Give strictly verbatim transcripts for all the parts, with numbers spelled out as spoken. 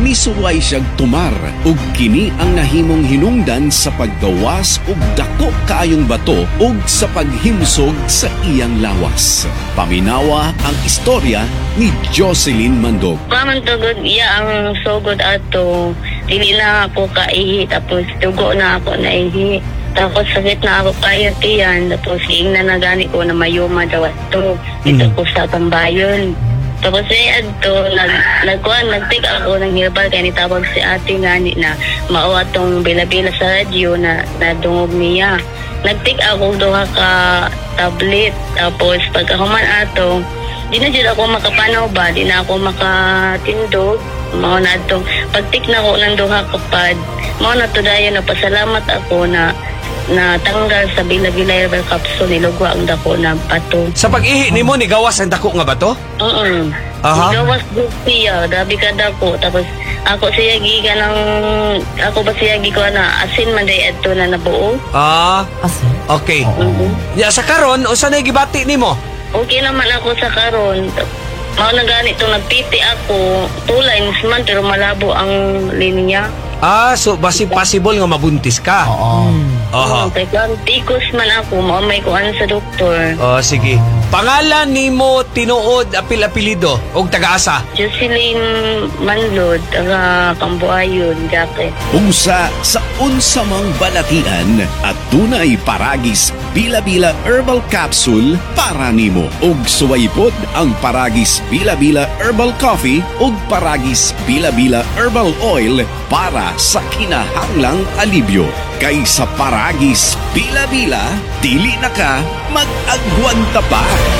misuway siyang tumar ug kini ang nahimong hinungdan sa paggawas ug dako kaayong bato ug sa paghimsog sa iyang lawas. Paminawa ang istorya ni Jocelyn Mandog. Paman tugod iya ang sugod ato. Dili na ako kaihi tapos tugo na ako naihi. Tapos sakit na ako kayo tiyan. Tapos ingnan na gani ko na mayuma daw ato. Dito ko sa tambayon. Tapos eh adto nag nagkuan nagtik ako ng herbal kaya nitawag si ate ngani na mao atong bila-bila sa radyo na nadungog niya. Nagtik ako duha ka tablet. Tapos pagkahuman ato, di na dyan ako makapanaw ba, di na ako makatindog. Mao na atong pagtik na ko ng duha ka pad. Mao na to dayon na pasalamat ako na na tanggal sa bila-bila herbal capsule nilugwa ang dako na bato. Sa pag-ihi nimo ni gawas ang dako nga bato? Oo. Aha. Gawas gud siya, dabi ka dako tapos ako siya giga ng ako ba siya giga na asin man day adto na nabuo. Ah, Asin? okay. Mm-hmm. Ya sa karon usa na gibati nimo? Okay naman ako sa karon. Mao na ganito nagpiti ako, two lines man pero malabo ang linya. Ah, so basi possible nga mabuntis ka. Oo. Aha. Okay, kung tikos man ako, mao may kuan sa doktor. Oh, sige. Pangalan nimo tinuod apil-apelido og taga-asa? Jocelyn Manlod, taga Cambuayon, Jacket. Usa sa unsamang balatian at tunay paragis Bila-Bila Herbal Capsule para nimo. Ug suwaypod ang paragis Bila-Bila Herbal Coffee ug paragis Bila-Bila Herbal Oil para sa kinahanglang alibyo. Kay sa paragis Bila-Bila, dili na ka mag-agwanta pa.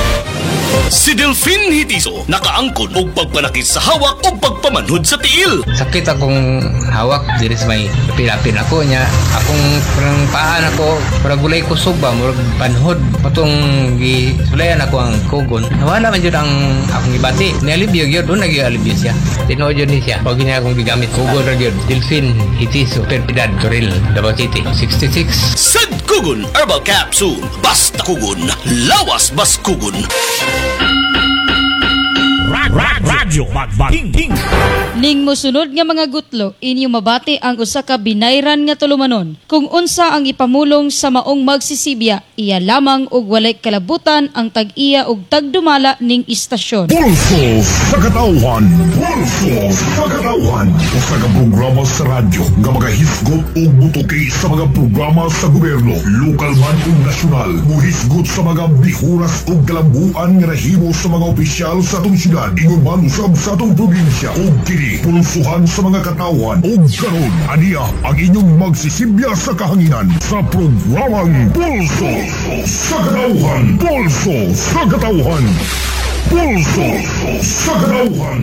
Si Delphine Hitiso nakaangkon og pagpanakit sa hawak o pagpamanhod sa tiil. Sakit akong hawak diri sa may pilapin ako niya. Akong parang paan ako, parang gulay kusog ba, murag panhod. Patong gisulayan ako ang kugon. Nawala man yun ang akong ibati. Nialibyo yun, doon nag-ialibyo siya. Tinood yun siya. Pag niya akong gigamit, kugon rin yun. Delphine Hitiso, Perpidad, Toril, Davao City, sixty-six. Sad Kugon Herbal Capsule. Basta kugon, lawas bas kugon. Radyo Magbating. Ning mosunod nga mga gutlo, inyo mabati ang usa ka binayran nga tulumanon. Kung unsa ang ipamulong sa maong magsisibya, iya lamang og walay kalabutan ang tag-iya og tagdumala ning istasyon. Pulso sa katauhan. Pulso sa katauhan. Usa ka programa sa radyo nga magahisgot o butuki sa mga programa sa gobyerno, lokal man o nasyonal. Muhisgot sa mga bihuras o galambuan nga nahimo sa mga opisyal sa atong syudad, ingon man usab sa atong probinsya. O kini, pulsuhan sa mga katawan. O karon, aniya ang inyong magsisibya sa kahanginan sa programang Pulso sa katauhan. Pulso sa katauhan. Pulso sa katauhan.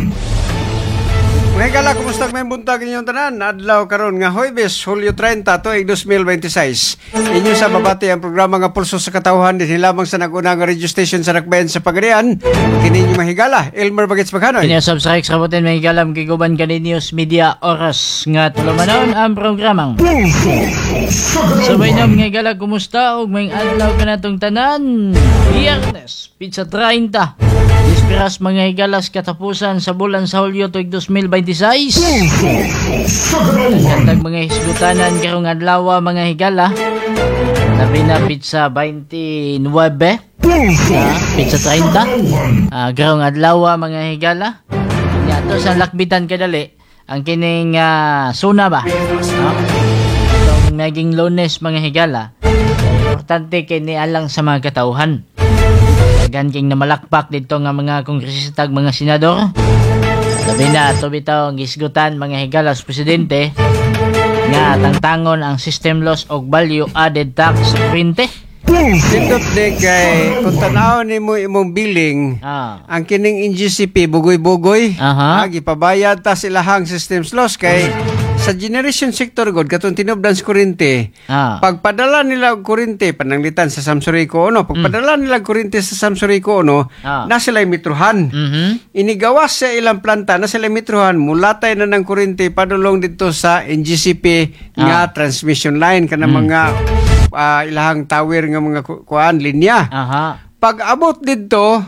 Mga kala, kumusta may buntag inyong tanan? Adlaw karon nga Huwebes, Hulyo thirty, tuig twenty twenty-six. Inyo sa babati ang programa nga Pulso sa Katauhan din lamang sa nag-una nga radio station sa Nakbayan sa Pagarian. Kini inyo mahigala, Elmer Bagets Maghanoy. Kini subscribe sa kabutin mahigalam kiguban ka News Media Oras nga tulumanon ang programang Pulso sa katauhan. Sabay na mga higala, kumusta og may adlaw ka natong tanan. Biyernes, pizza thirty. Ispiras mga higalas katapusan sa bulan sa Hulyo tuig twenty twenty-six. Pulso sa katauhan. Kantag mga hisgutanan karong adlaw mga higala. Labi na pizza twenty-nine. Pulso Ah, pizza sa thirty. katauhan. Ah, karong adlaw mga higala. Yato sa lakbitan kadali ang kining uh, suna ba? Ah, itong naging Lunes mga higala. Importante kini alang sa mga katauhan. Dagan king na malakpak dito nga mga kongresista mga senador. Labi na ito bitaw ang isgutan mga higala sa presidente nga tangtangon ang system loss og value added tax sa printe. Sindot de kay kung tanaw ni mo imong billing, Ah. ang kining N G C P bugoy-bugoy, Aha. ah, gipabayad ta silahang systems loss kay sa generation sector god katong tinubdan sa kuryente. Ah. Pagpadala nila og kuryente pananglitan sa Samsurico Uno, pagpadala nila og kuryente sa Samsurico Uno, Ah. na sila mitruhan. Mhm. Inigawas sa ilang planta na sila mitruhan, mulatay na ng kuryente padulong dito sa N G C P nga transmission line kana mga ah, ilahang tower nga mga ku- kuan linya. Aha. Pag abot dito,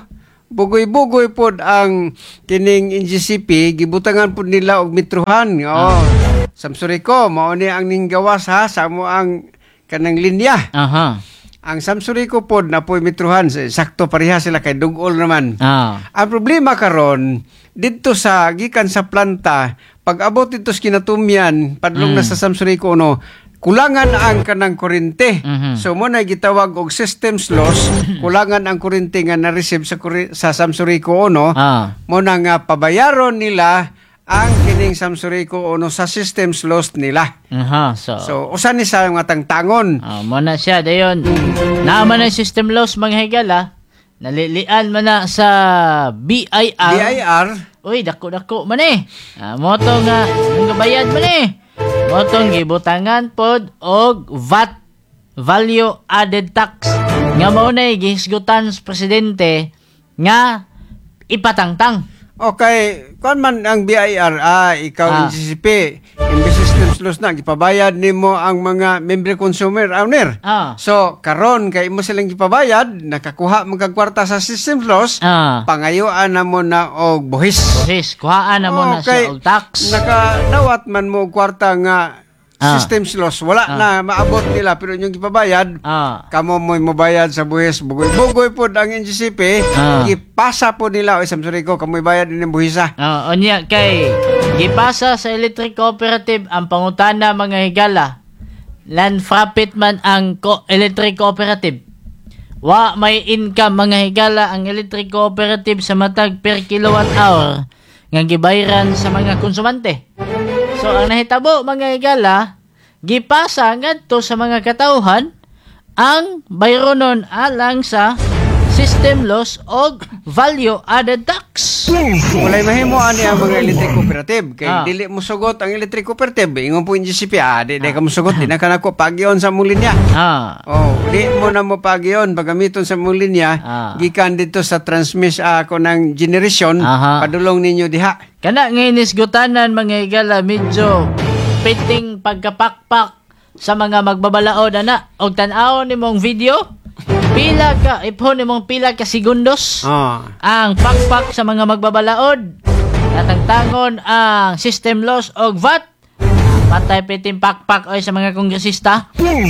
bugoy-bugoy pod ang kining N G C P, gibutangan pod nila og mitruhan. Oh, Samsurico, mao ni ang ning gawas ha sa mo ang kanang linya. Aha. Ang Samsurico pod na po'y mitruhan, sakto pareha sila kay dugol naman. Ah. Ang problema karon dito sa gikan sa planta, pag abot dito sa kinatumyan, padlong Mm. na sa Samsurico no, kulangan ang kanang kuryente. Mhm. So mo na gitawag og systems loss, kulangan ang kuryente nga na-receive sa kuri- sa Samsurico no. Ah. Mo na nga pabayaron nila ang kining Samsurico no sa systems loss nila. Aha. So, So usa ni sa mga tangtangon. ah, mo na siya dayon. Naman na system loss mga higala. Nalilian man na sa B I R. D I R Uy, dako-dako man eh. Ah, moto nga ang gabayad man eh. Motong gibutangan pod og V A T, Value Added Tax, nga mao nay gihisgutan sa presidente nga ipatangtang. Okay, kuan man ang B I R, ah, ikaw Ah. N G C P, imbes systems loss na, gipabayad nimo ang mga member consumer owner. Ah. So, karon kay imo silang gipabayad, nakakuha magkagkwarta sa systems loss, Ah. pangayuan na mo na og buhis. Buhis, kuhaan na mo na Okay, siya og tax. nakadawat man mo og kwarta nga Ah. systems loss, wala Ah. na maabot nila, pero yung gipabayad, Ah. kamo mo mobayad sa buhis, bugoy-bugoy po ang N G C P, Ah. ipasa po nila, o Samsurico, kamoy bayad din ng buhisa. Ah, onya kay gipasa sa electric cooperative ang pangutana mga higala. Land profit man ang ko- electric cooperative. Wa may income mga higala ang electric cooperative sa matag per kilowatt hour nga gibayaran sa mga konsumante. So ang nahitabo mga higala, gipasa ngadto sa mga katawhan ang bayronon alang sa system loss og value added tax. Walay mahimo ani ang mga electric cooperative kay Ah. dili mo sugot ang electric cooperative ingon po N G C P, ah di, di ka mo sugot, di na ka nako pagyon sa mong linya. Ah. Oh, di mo na mo pagyon pagamiton sa mong linya, Ah. gikan dito sa transmiss ako ng generation, Aha. padulong ninyo diha. Kana ngayon isgutanan mga higala medyo piting pagkapakpak sa mga magbabalaod ana og tan-aw nimong video pila ka ipon nimong pila ka segundos Ah. ang pakpak sa mga magbabalaod natangtangon ang system loss og V A T patay piting pakpak oy sa mga kongresista.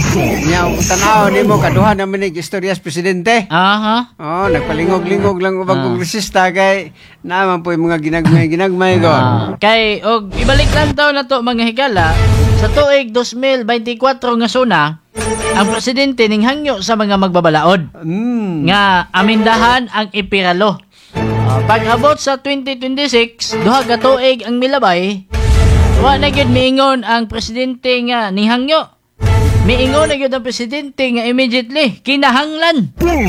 Nya tanaw nimo kaduha naman ni istorya sa presidente. Aha. Oh, nagpalingog-lingog lang ubang Ah. kongresista kay naman po yung mga ginagmay-ginagmay ko. Ah, kay og ibalik lang taw na to mga higala sa tuig two thousand twenty-four nga suna ang presidente ning hangyo sa mga magbabalaod Mm. nga amindahan ang ipiralo. Uh, pag-abot sa twenty twenty-six, duha ka tuig ang milabay, wa na gyud miingon ang presidente nga nihangyo. Miingon na gyud ang presidente nga immediately kinahanglan.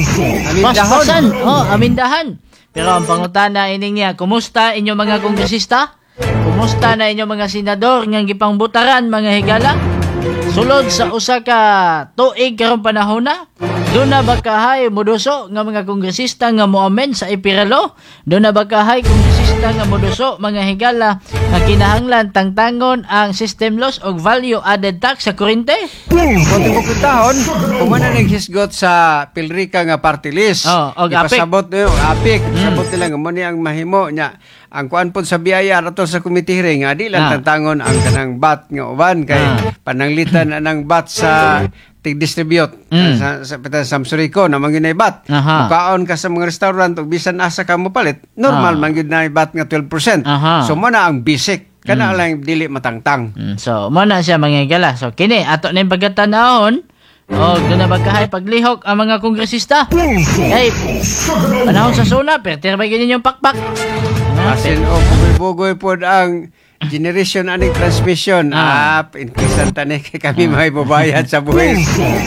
Paspasan, oh, amindahan. Pero ang pangutana ining niya, kumusta inyo mga kongresista? Kumusta na inyo mga senador nga gipangbutaran mga higala? Sulod sa usa ka tuig karong panahon na, doon na ba kahay moduso nga mga kongresista nga moamen sa ipiralo? Doon na ba kahay kongresista nga moduso mga higala nga kinahanglan tangtangon ang system loss og value added tax sa kuryente? Kunti mo kitahon, kung man na naghisgot sa Pilrica nga party list, Oh, og apik. ipasabot nyo, apik, ipasabot nila nga mo ni ang mahimo niya. Ang kuan po sa B I R ato sa committee hearing, nga di lang Ah. tantangon ang kanang B A T nga uban, kay Ah. pananglitan na ng B A T sa tig-distribute Mm. sa, sa, sa Samsurico na manginay B A T. Aha. Mukaon ka sa mga restaurant, ug bisan asa ka mo palit, normal Ah. man gyud na B A T nga twelve percent. Aha. So mo na ang basic, kana lang dili matangtang. Mm, so, mo na siya mga higala. So, kini, ato na yung pagkatanahon, o doon na bagkahay paglihok ang mga kongresista. Kay, panahon sa suna, pertir ba ganyan yung pakpak? Ah, Asin o bugoy-bugoy po ang generation aning transmission. Ah. Ah, inkisan tani kay kami may babayad sa buhis.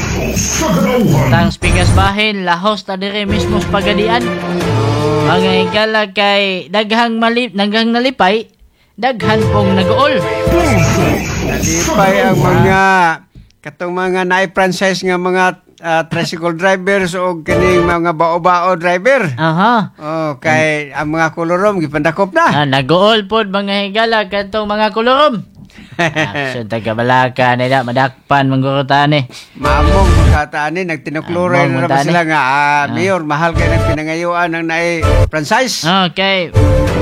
Tang spigas bahin, lahos ta dire mismo sa pagadian. Mga higala kay daghang malip, daghang nalipay, daghan pong nag-uol. Nalipay ang mga katong mga na-franchise nga mga ah, tricycle drivers o kaning mga bao-bao driver. Aha. Oh, kay ang mga kolorom gipandakop na. Ah, nag-uol pod mga higala katong mga kolorom. Action taga-balaka nila, madakpan, manggurutan eh. Mamong magkataan eh, nagtinukluray Mamong na naman tani. sila nga, ah, Mayor, mahal kayo ng pinangayuan ng naay franchise. Okay.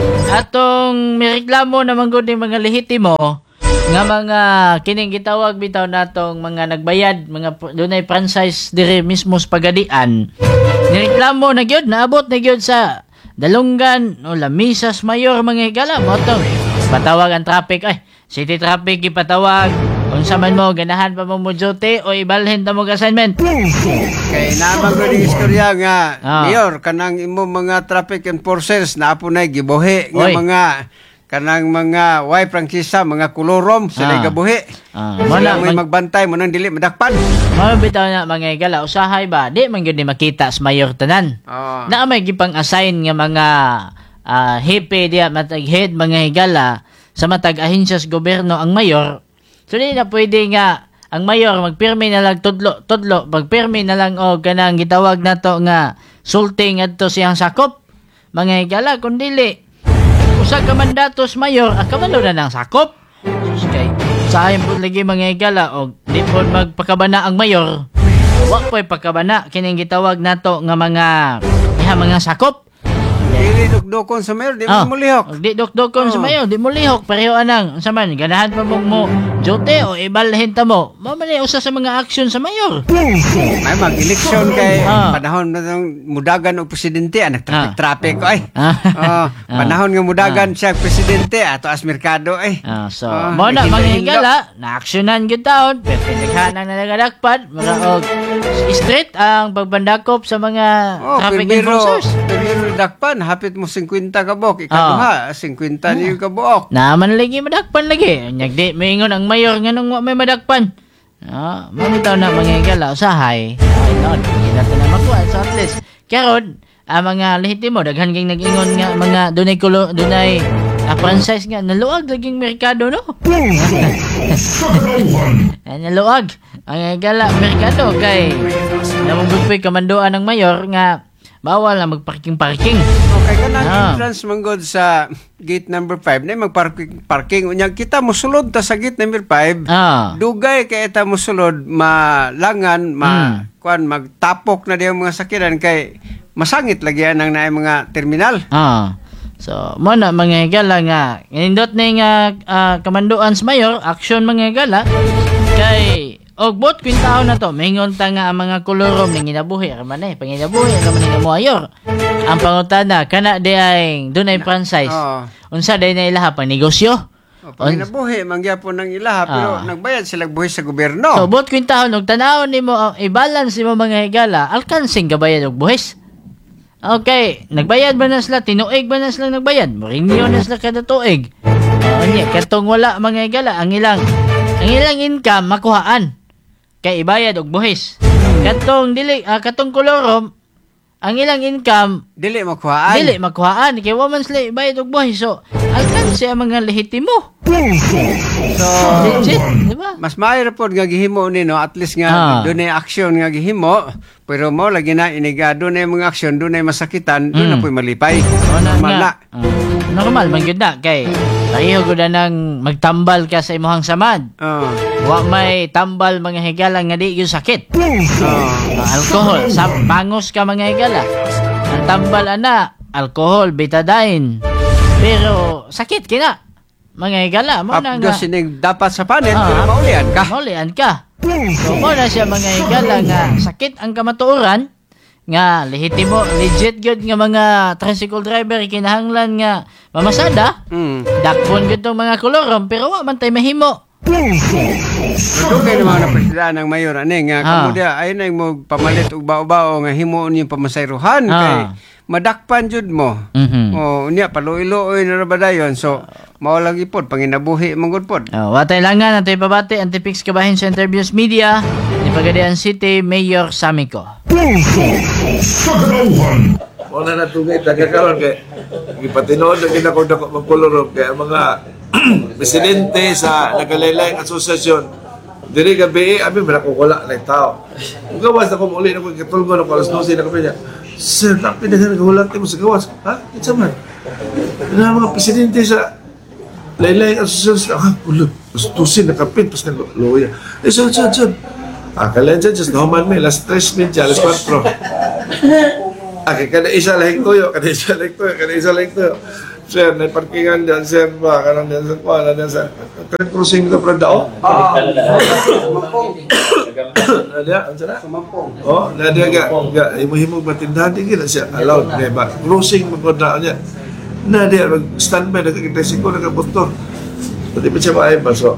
Atong mireklamo naman gud ng mga lehitimo nga mga kining gitawag bitaw natong mga nagbayad, mga pr- dunay franchise dire mismo sa pagadian. Nireklamo na gyud, naabot na gyud sa Dalungan o Lamisas Mayor mga higala mo to. Patawag ang traffic ay city traffic ipatawag. Unsa man mo ganahan pa mo mo duty o ibalhin ta mo assignment. Kay naman ko ng istorya nga, Ah. Mayor, kanang imo mga traffic enforcers na po na gibuhi nga Oy. mga kanang mga way prangkisa, mga kolorom, sila Ah. gabuhi. Ah, Sila wala may man- magbantay mo nang dili madakpan. Mga bitaw na mga higala usahay ba di man gyud ni makita sa mayor tanan. Oh. Na may gipang assign nga mga ah, hepe diya matag head mga higala sa matag ahensya sa gobyerno ang mayor. So di na pwede nga ang mayor magpirmi na lang tudlo tudlo magpirmi na lang og kanang gitawag nato nga sulting adto siyang sakop mga higala kun dili usa ka mandatos mayor ah, kabalo na ng sakop. Sus kay saayang po lagi mga higala og di po magpakabana ang mayor. Wa po'y pagkabana kining gitawag nato nga mga iha mga sakop. Dili dukdukon sa Mayor, di Ah, mo mulihok. Di dok-dokon sa Oh. mayo, di mo lihok pareho anang. Unsa man ganahan pa mo mo jote o ibalhin ta mo. Mao man usa sa mga aksyon sa mayor. Ay mag-eleksyon kay Ah. panahon na ng mudagan og presidente, anak traffic traffic ko ay. Ah. Oh, panahon nga mudagan siya presidente ato as merkado ay. Ah, so Ah, mo na naghinda-hinda. mga higala na aksyonan gyud taon, pero pinaghanan na nagadakpan mga og street ang pagbandakop sa mga Oh, traffic primero, enforcers. primero dakpan, hapit mo fifty ka buok, Ah. ikaduha, fifty niyo ka buok. Naman lagi madakpan lagi. Nyag di maingon ang mayor nganong wa may madakpan. Ah, mamitaw na mga higala usahay. Ay non, hindi na na makuha so at least. Karon ang mga lehitimo daghan ging nag-ingon nga mga dunay kulo dunay ah, franchise nga naluag laging merkado no. Ah, naluag ang higala merkado kay namong gugpoy kamandoan ng mayor nga bawal na magparking-parking. Okay, kanang Ah. entrance manggod sa gate number five, na magparking parking unya kita mosulod ta sa gate number five. Ah. Dugay kay ta mosulod malangan ma Hmm. kuan magtapok na diyo mga sakyanan kay masangit lagi ang naay mga terminal. Ah. So, mo na mga higala nga nindot na nga ah, kamandoan sa mayor, action mga higala kay og bot kwintaon na to, mingon ta nga ang mga kolorom ning ginabuhi raman eh, panginabuhi raman ni mo mayor. Ang pangutana kana di ay dunay franchise. Oo. Unsa day na ilaha pang negosyo? O, panginabuhi mangyapon ng ilaha pero Ah. nagbayad sila buhi sa gobyerno. So, bot kwintaon og tanawon nimo ang i-balance nimo mga higala, alkansing gabayad og buhis. Okay, nagbayad ba na sila? Tinuig ba na sila nagbayad? Morinyo na sila kada tuig. Uh, niya, katong wala mga higala, ang ilang ang ilang income makuhaan kay ibayad og buhis. Katong dili ah, katong kolorom ang ilang income Dili makuhaan. dili makuhaan kay wa man sila ibayad og buhis. So, alkanse ang mga lehitimo. So, Legit, di ba? mas maayo pod nga gihimo ni no, at least nga Ah. dunay aksyon nga gihimo, pero mo lagi na iniga dunay mga aksyon, dunay masakitan, doon na Mm. po'y malipay. O na Normal na. nga. Ah, normal man gyud na kay pareho gud na nang magtambal ka sa imong samad. Oh. Wa may tambal mga higala nga di gyud sakit. Oh. Ah, alcohol, sa bangos ka mga higala. Ang tambal ana, alcohol, betadine. Pero sakit kina. Mga higala mo na Apdo nga. sinig dapat sa panin, Ah, pero maulian ka. Maulian ka. So mo na siya mga higala nga sakit ang kamatuoran nga lehitimo legit gyud nga mga tricycle driver kinahanglan nga mamasada. Mm. Dakpon gyud tong mga kolorom pero wa man tay mahimo. Pero kay naman na presida ng mayor ani nga Ah. kamo dia ay na mo pamalit og bao-bao nga himuon yung pamasayruhan Ah. kay madakpan jud mo. Mhm. Oh, unya paluilo-oy na ra ba dayon. So mao lang ipod panginabuhi manggod pod. Oh, watay langan natay pabati Antipix kabahin sa Interviews Media ni Pagadian City Mayor Samico. Wala na tugay tagakaron kay gipatinood na gina ko dako magkoloro kay ang mga presidente sa nagalaylayng asosasyon diri gabi abi man ako wala na tao. Ug gawas ako muli na ko katulgon ako alas twelve na ko niya. Sir, tapi na nagahulat mo sa gawas. Ha? Kitsa man. Na mga presidente sa laylay ang asosasyon. Ah, ulo, tusin, nakapit, pas na loya. Eh, sud, sud, sud. Ah, kailan dyan, just naman may, last tres minutes, alas kwatro. Ah, kada isa lahing tuyo, kada isa lahing tuyo, kada isa lahing tuyo. Sir, may parkingan dyan, sir ba? Karang dyan sa kuala, dyan sa... Kaya crossing ka pa dao? Ah. Nadia, ang sana? Oh, nadia ga, ga, himo-himo matindahan, di gila siya allowed, di ba? Crossing magkondaan niya. Nadia, mag-standby, nagkakitesiko, nagkapuntor. Pati pa siya maayba, so...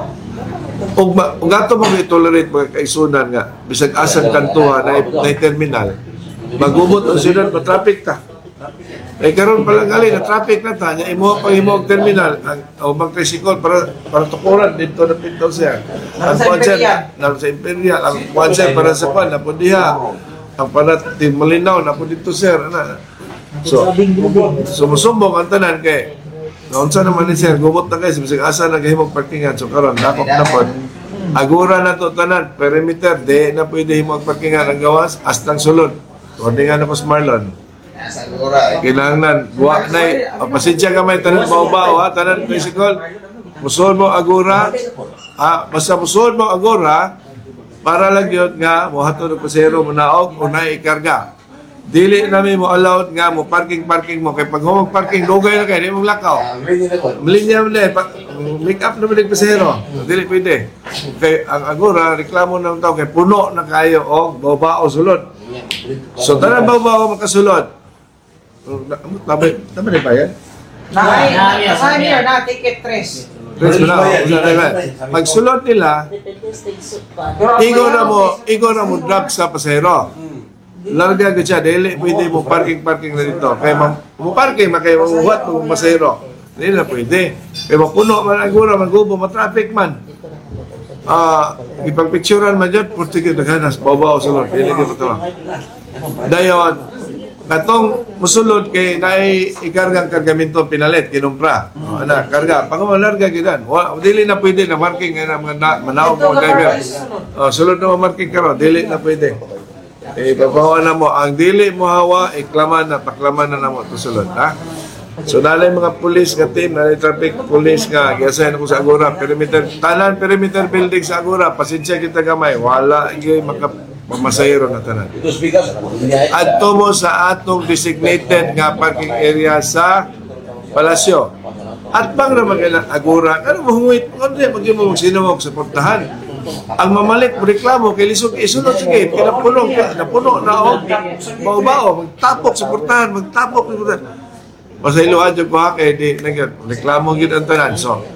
Ug ma, ug ato mo i-tolerate mga kaisunan nga, bisag asang kantuha na, na terminal, magumot ang siyudad, matraffic ta. Eh karon pala gali na traffic na ta nya imo pang imo og terminal ang o mag-tricycle para para tukuran dito na pinto siya. Ang konsep na sa Imperial ang konsep para sa kwan na pud diha. Ang panat tin malinaw na pud dito sir ana. So sumusumbong ang tanan kay naunsa naman ni sir gumot na kay bisag asa na gahimog parkingan so karon dakop na pod. Agura na to tanan perimeter de na pwede himog parkingan ang gawas astang sulod. Ordingan na ko sa Marlon. Kinahanglan buwa na oh, pasensya ka may tanan bao-bao ha tanan tricycle musul mo agura ah basta musul mo agura para lang yun nga mohatod og pasahero munaog o naay ikarga dili nami mo allowed nga mo parking parking mo kay pag humog parking dugay na kay di mo lakaw malinya mo na make up na mga pasahero dili pwede kay ang agura reklamo na taw kay puno na kayo og bao-bao sulod so tanan bao-bao makasulod. Tama tama din ba yan? Na, sabi niya na ticket tres. Tres na. Magsulod nila, igo na mo, igo na mo drop sa pasahero. Larga ka siya, dili pwede mo parking-parking na dito. Kaya mo parking, makaya mamuhat mo pasahero. Dili na pwede. Kaya mapuno man agura, magubo, matraffic man. Ah, ipagpicturean man dyan, purti kayo naghanas, bawa o sulod. Dili kayo ito. Dayon, katong musulod kay naay ikargang kargamento pinalit kinumpra. Oh, ana karga pangaw larga gidan. Wa dili na pwede na marking na mga na, manaog mo driver. Oh, sulod na marking karo dili na pwede. Eh babawa na mo ang dili mo hawa iklaman na paklaman na namo to sulod, ha. So nalay mga pulis nga team, nalay traffic police nga giasayn ko sa Agora perimeter tanan perimeter building sa Agora pasensya kita gamay wala gyud maka pamasahero na tanan. Adto mo sa atong designated nga parking area sa Palasyo. At bang na magana Agora, ano mo hungit, ano di maging mo magsinawag sa portahan. Ang mamalit mo reklamo kay lisod isunod sige, kinapuno napuno na og bao-bao, magtapok sa portahan, magtapok sa portahan. Masailuhan jud ko ha kay di reklamo gid ang tanan. So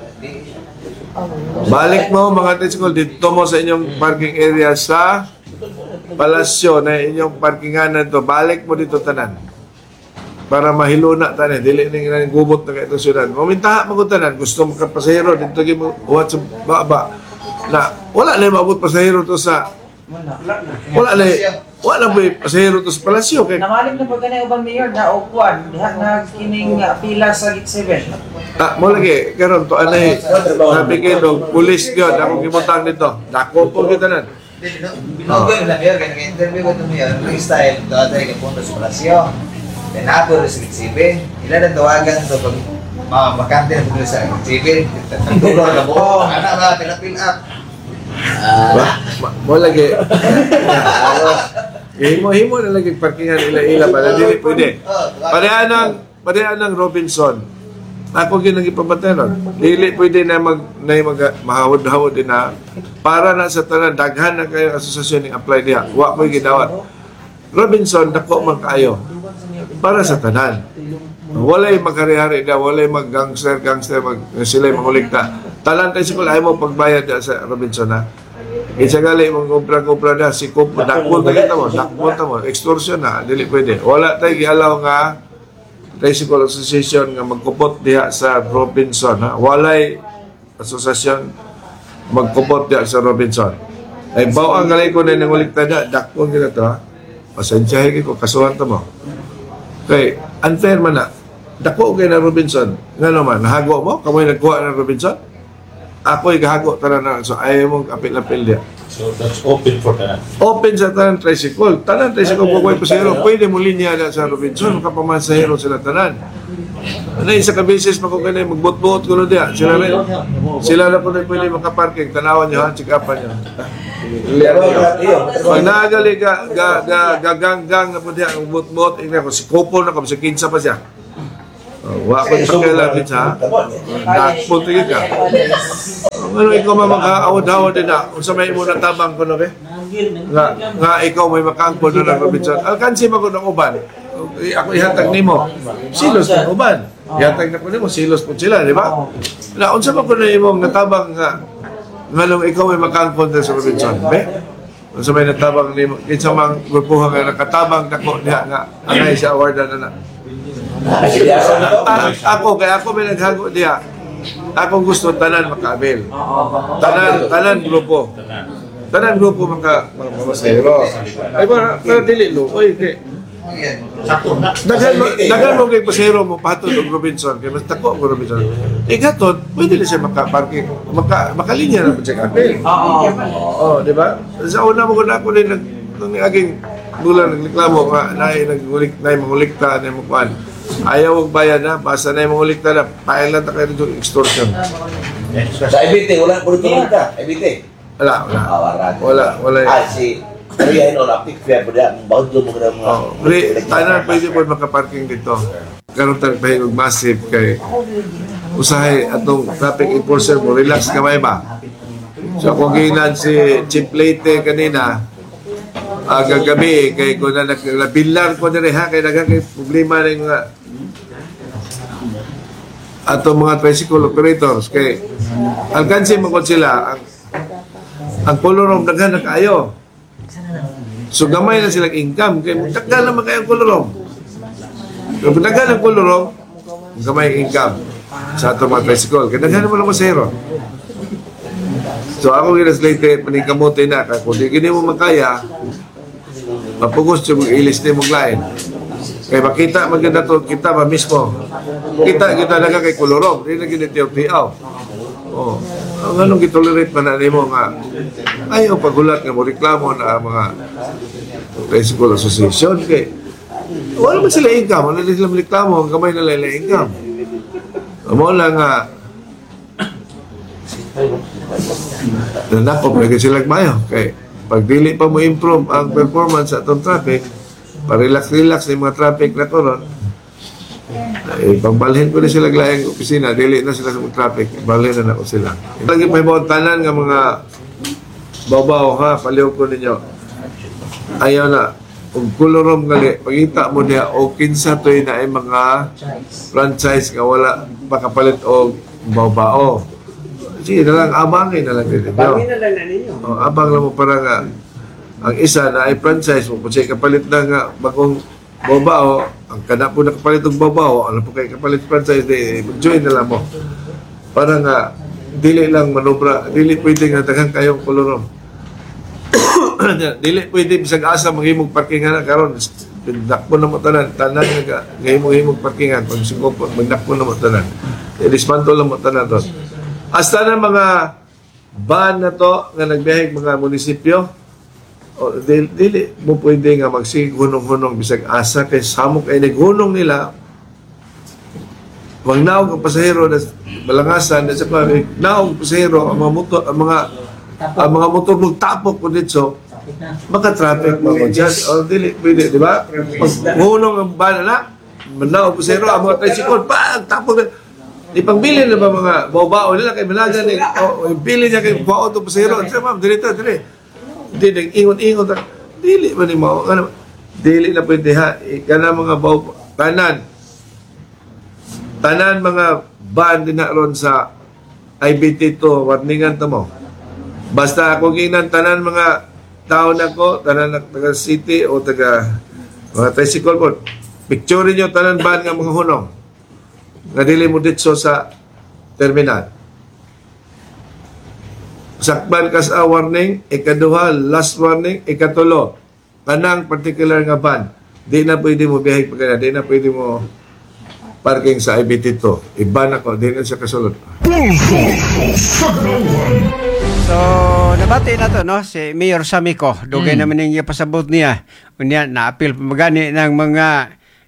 balik mo mga tricycle dito mo sa inyong parking area sa Palasyo na inyong parkinganan to, balik mo dito tanan para mahiluna tanan, dili ning gubot na kayo syudad. Mamintaha mo tanan, gusto mo ka pasahero dito gi mo uwat sa baba na wala na maabot pasahero to sa wala na wala ba pasahero to sa Palasyo kay namalik na pag ganay ubang mayor na okuan diha na kining uh, pila sa gate seven. Ah, mo lagi karon to anay napigay do pulis gyud ako gibutang dito dako po gyud tanan. Binogay mo lang yun, kaya nag-interview ko ito mo yun, freestyle, doon tayo kapunta sa Palasyo. Then ako, Resident Civil, ilan ang tawagan ito pag mga bakante na pumunta sa Civil, tagtulo na po, anak ba, pinapil up. Mo lagi. Himo-himo na lagi parkingan ila-ila para dili pwede. Parehan ng, parehan ng Robinson. Ako ginagi pabateron. Dili pwede na mag na mag mahawod-hawod din na para na sa tanan daghan na kayo asosasyon ning apply diha. Wa koy gidawat. Robinson dako man kaayo para sa tanan. Walay magkari-hari da, walay mag gangster gangster mag sila manguligta. Talan kay sikul ay mo pagbayad da sa Robinson na. Isa gali mong kumpra-kumpra da si kup dakpon ta kita mo, dakpon ta mo, extortion na dili pwede. Wala tay gialaw nga Tricycle Association nga magkupot diha sa Robinson, ha? Walay asosasyon magkupot diha sa Robinson. Ay bao ang galay ko na nangulikta na dakpon gina to, ha? Pasensyahe ko kasuhan to mo. Kay unfair man na. Dako kay na Robinson. Ngano man nahago mo kamoy nagkuha ng Robinson? Ako'y gahago tanan na so ayaw mong apil-apil diha. So that's open for tanan. Open sa tanan tricycle. Tanan tricycle ko ko'y pasahero. Pwede mo linya na sa Robinson. Makapamasahero sila tanan. Ano isa ka beses pa ko kanay magbot-bot ko diya. Sila rin. Sila na po na pwede makaparking. Tanawan nyo ha, check upan nyo. Pag naagali ga ga ga gaganggang na po diya ang bot-bot, ingna ko si Kopo na ko si kinsa pa siya. Oh, wa ko sa kailan din sa. Nakpunto ka. Ano ikaw mamaka-awad-awad din na. Unsa may mo natabang ko no be? Nga nga ikaw may makaangkon na ng Robinson. Alkansi mo ko ng uban. Ako ihatag nimo. Silos ng uban. Ihatag na ko nimo silos po sila, di ba? Na unsa man ko na imong natabang nga nganong ikaw may makaangkon sa Robinson, be? Unsa may natabang nimo? Kinsa mang grupo nga nakatabang nako diha nga angay sa award na na. Ah, ako kaya ako may naghago diha. Ako gusto tanan makabil. Tanan tanan grupo. Tanan grupo maka mamasero. Ay ba na dili lo. Oy, kay Dagan mo, dagan mo kay pasero mo patod og Robinson kay mas tako og Robinson. Igaton, pwede na siya maka-parking, maka makalinya na check apel. Oo. Oh, di ba? Sa una mo ko na ako din nag nang aging bulan nagreklamo nga nay nagulik nay mangulikta na mo kuan. Ayaw og bayad na, basta nay mangulikta na, pail na ta kay dito extortion. Sa I B T wala puro ka, I B T. Wala, wala. Wala, wala. Ah, si Kaya ino na pick fair pada baud mo kada mga. Oh, pre, tanan pwede po maka-parking dito. Karon tag pahingog massive kay usahay atong traffic enforcer mo relax kamay ba. So kung ginan si Chief Leyte kanina aga gabi kay ko na naglabilar ko diri ha kay daghang kay problema ning mga atong mga tricycle operators kay alkansi mo kon sila ang ang kolorom daghan na kaayo. So gamay na silang income kay daghan naman kay ang kolorom. Kung daghan ang kolorom, gamay ang income sa atong mga tricycle. Kaya daghan naman ang masero. So ako ginaslayte paningkamote na kung di gini mo makaya mapugos yung ilis ni mong lain. Kaya makita maganda to kita ba mismo. Kita kita daga kay kolorom, di na ginitiyaw-tiyaw. Oh, ang anong gitolerate man na mo nga ayaw pagulat nga mo reklamo na mga tricycle association kay wala man sila income, wala sila reklamo, ang kamay nila nila income. Amo lang nga nanakop na sila mayo kay pag dili pa mo improve ang performance sa atong traffic, pa-relax-relax ng mga traffic na to ron, eh, pagbalhin ko na sila glayang opisina, dili na sila sa traffic, balhin na ako sila. Lagi may mga tanan nga mga babaw ha, paliw ko ninyo. Ayaw na, kung kolorom gali, pagkita mo niya, o kinsa to na ay mga franchise nga wala makapalit o babaw. Sige na lang, abangin na lang din ninyo. Abangin na lang na ninyo. O, abang lang mo para nga, ang isa na ay franchise mo, kung siya kapalit na nga, bagong babaw, ang kana po nakapalit ng babaw, ano po kayo kapalit franchise, di, join na lang mo. Para nga, dili lang manobra, dili pwede nga daghang kayong kolorom. Dili pwede bisag asa maghimog parkingan na karon. Dakpo na mo tanan, tanan nga ngahimog-himog parkingan pag singkop magdakpo na mo tanan. I-dismantle na mo tanan ron. Hasta na mga ban na to nga nagbiyahe mga munisipyo, o dili, dili mo pwede nga magsigunong-hunong bisag asa kay samok ay naghunong nila wag naog ang pasahero na balangasan na sa pag naog pasahero ang mga motor ang mga ang mga motor magtapok ko dito maka-traffic mo dyan o dili pwede di ba pag hunong ang bana na naog pasahero ang mga tricycle pag tapok di pangbili na ba mga baw-bao nila kay malagan ni o pili niya kay baw to pasahero sa ma'am dito dire di nang ingon-ingon dili man ni mao ano dili na pwede ha kana mga baw tanan tanan mga ban din na ron sa I B T to warningan to mo basta ako ginan tanan mga tao na ko tanan na taga city o taga mga tricycle board picture niyo tanan ban nga mga hunong nga dili mo ditso sa terminal. Sakban ka sa warning, ikaduha, last warning, ikatulo. Kanang particular nga ban, di na pwede mo biyahe pagkana, di na pwede mo parking sa I B T to. Iban ako, di na siya kasulod. So, nabati na to, no? Si Mayor Samico. Dugay Mm. naman yung pasabot niya. Unya, na-appeal pamagani ng mga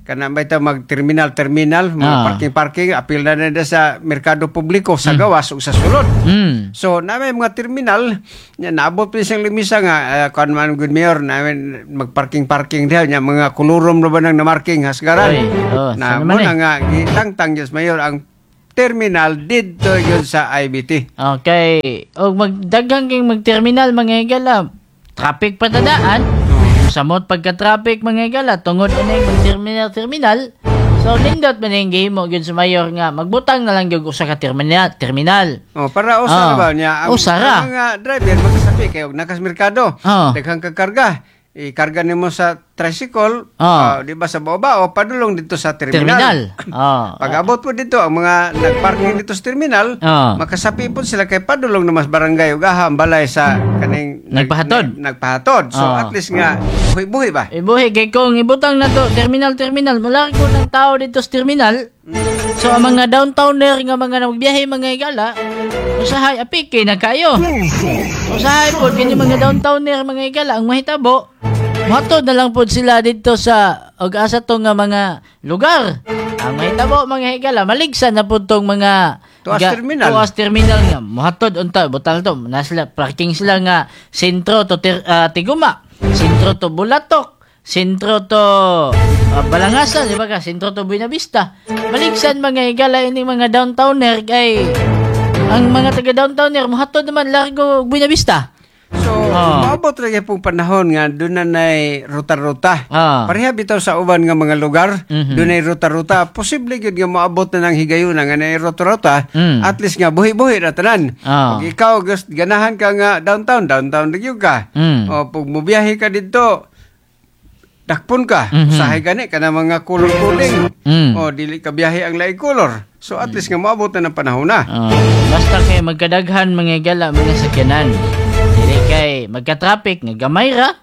kana may ta mag-terminal terminal mga Ah. parking parking apil na na sa merkado publiko sa gawas ug sa sulod. Mm. So na may mga terminal nya naabot pa siyang limisa nga uh, kan man good mayor namin mag-parking parking diha nya mga kulurom na ba nang na-marking hasgaran. Oy, oh, na saan mo naman na nga gitangtang Diyos mayor ang terminal dito yun sa I B T. Okay. O magdaghang king mag-terminal mga higala. Traffic patadaan. Samot pagka-traffic mga higala tungod ani mag-terminal terminal. So lindot man yung gihimo gyud sa mayor nga magbutang na lang gyud usa ka terminal terminal. Oh, para usa Ah. na ba niya ang, Usara. ang mga driver magkasabi kayo nakas merkado. Ah. Daghang kakarga. Ikarga nimo sa tricycle, Ah. ah, di ba sa baba o padulong dito sa terminal. Terminal. Ah. Pag abot po dito ang mga nagparking dito sa terminal, Ah. makasapi po sila kay padulong na mas barangay ug aham balay sa kaning nag- Nagpahatod. nag- nagpahatod. So Ah. at least nga buhi-buhi ba? Ibuhi kay kung ibutang na to terminal terminal malaki ko ng tao dito sa terminal. So ang mga downtowner nga mga nagbiyahe mga higala usahay apike na kayo. Usahay po kini mga downtowner mga higala ang mahitabo. Matod na lang po sila dito sa og asa to nga mga lugar. Ang mahitabo mga higala maligsan na po tong mga Tuas ga- terminal. Tuas terminal nga mohatod unta butang to na sila parking sila nga sentro to ter, ah, Tiguma, sentro to Bulatok, sentro to uh, Balangasan, di ba ka? Sentro to Buena Vista. Maligsan mga higala ini mga downtowner kay ang mga taga downtowner mohatod naman largo Buena Vista. So, Ah. maabot ra gyud pong panahon nga doon na nay ruta-ruta. Ah. Pareha bitaw sa uban nga mga lugar, Mhm. doon ay ruta-ruta. Posible gyud nga maabot na ng higayon nga nay ruta-ruta. Mm. At least nga buhi-buhi ra tanan. Ah. Pag ikaw gust ganahan ka nga downtown, downtown gyud ka. Mm. O pag mobiyahe ka didto, dakpon ka. Mhm. Usahay gani kana mga kulor-kuling. Mm. O dili ka biyahe ang laing color. So at least nga maabot na ng panahon na. Ah, basta kay magkadaghan mga higala mga sakyanan. Dili kay magka-traffic nga gamay ra.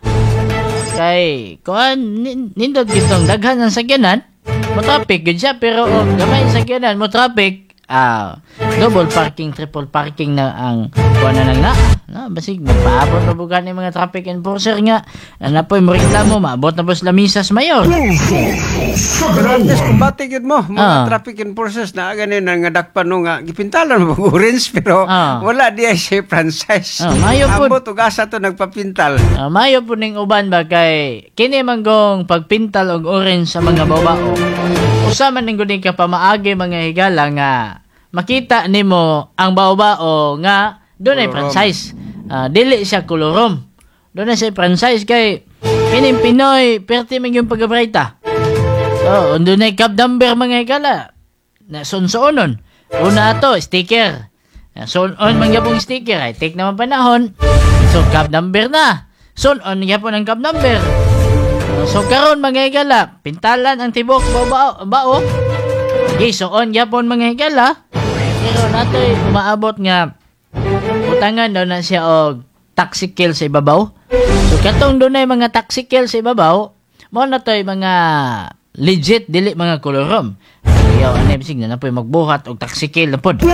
Kay kuan nin- nindot gitong daghan ang sakyanan. Mo traffic gud siya pero og gamay ang sakyanan mo traffic. Ah, double parking, triple parking na ang kuan na lang na. No, basig magpaabot na bugan ni mga traffic enforcer nga. Ana po mo reklamo maabot na po sila misas mayor. Pero at least kung bati yun mo, mga Ah. traffic enforcers na ganin na nga dakpan no nga gipintalan mo orange pero Ah. wala di ay siya franchise. Ah, mayo po. Ambot ug asa to nagpapintal. Ah, mayo po ning uban ba kay kini manggong pagpintal og orange sa mga babao. Usa man ning gud ka pamaagi mga higala nga makita nimo ang babao nga doon ay Kolorom. franchise. Ah, dili siya kolorom. Doon na siya franchise kay kining Pinoy perti man yung pagabrayta. So, doon ay cab number mga higala. Na sunsuonon. Una ato sticker. So on man gyapon sticker ay take naman panahon. So cab number na. So on gyapon ang cab number. So karon mga higala, pintalan ang tibok bao bao. Okay, so on gyapon mga higala. Pero natoy umaabot nga utangan daw na siya og taxicle sa ibabaw. So katong doon ay mga taxicle sa ibabaw, mo na toy mga legit dili mga kolorom. Ayaw ani bisig na napoy magbuhat og taxicle na pod.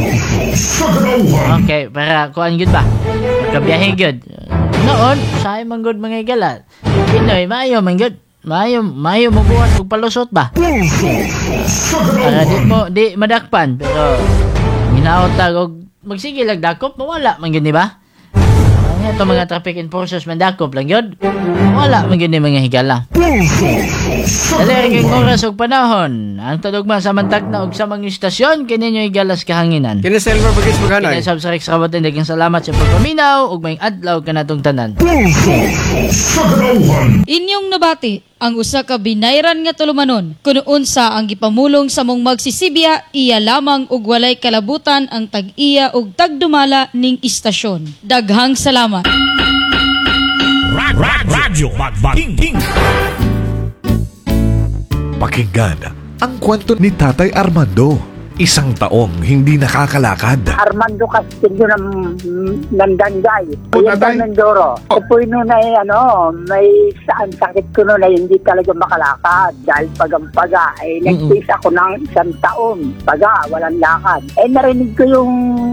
Okay, para kuan gyud ba? Magkabiyahe gyud. Noon, say man gud mga higala. Pinoy maayo man gyud. Maayo, maayo magbuhat og palusot ba? Para di mo di madakpan pero minaot tag og magsige lag dakop mawala man gyud di ba? Ang ito mga traffic enforcers man dakop lang gyud. Wala man gyud ni mga higala. Dali kay oras og panahon. Ang tudogma sa mantag na og sa mga istasyon kini nyo igalas kahanginan. Kini Silver Bagis Maganoy. Kini sab sa Rex Raboten daghang salamat sa pagpaminaw ug may adlaw kanatong tanan. Inyong nabati ang usa ka binayran nga tulumanon kun unsa ang gipamulong sa mong magsisibya iya lamang ug walay kalabutan ang tag-iya ug tagdumala ning istasyon. Daghang salamat. Radyo Magbating. Pakinggan ang kwento ni Tatay Armando. Isang taong hindi nakakalakad. Armando Castillo ng Nandangay. Ayan ng Mindoro. Ako po yun na ano, may saan sakit ko noon ay hindi talaga makalakad. Dahil pagampaga, eh, nagtis ako ng isang taon. Paga, walang lakad. Eh, narinig ko yung